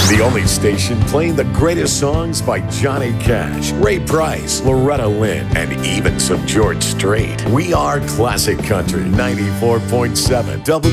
The only station playing the greatest songs by Johnny Cash, Ray Price, Loretta Lynn, and even some George Strait. We are Classic Country 94.7 W.